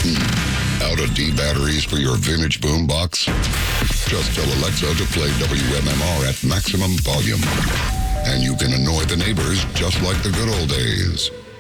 Out of D batteries for your vintage boombox? Just tell Alexa to play WMMR at maximum volume. And you can annoy the neighbors just like the good old days.